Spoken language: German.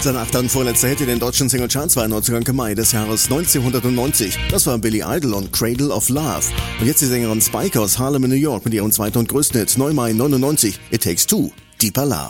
Sein achter und vorletzter Hit in den deutschen Singlecharts war Neuzugang im Mai des Jahres 1990. Das war Billy Idol und Cradle of Love. Und jetzt die Sängerin Spike aus Harlem in New York mit ihrem zweiten und größten Hit, Mai 99, It Takes Two, Deeper Love.